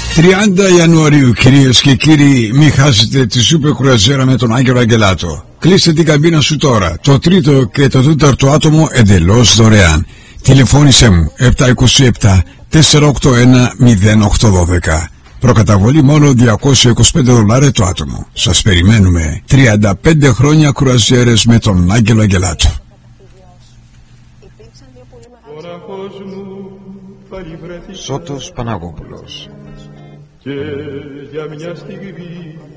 30 Ιανουαρίου, κυρίες και κύριοι, μην χάσετε τη σούπερ κρουαζιέρα με τον Άγγελο Αγγελάτο. Κλείστε την καμπίνα σου τώρα. Το τρίτο και το τέταρτο άτομο εντελώς δωρεάν. Τηλεφώνησέ μου 727 481 0812. Προκαταβολή μόνο $225 το άτομο. Σας περιμένουμε. 35 χρόνια κρουαζιέρες με τον Άγγελο Αγγελάτο. Σώτος Παναγόπουλος. Και για μια στιγμή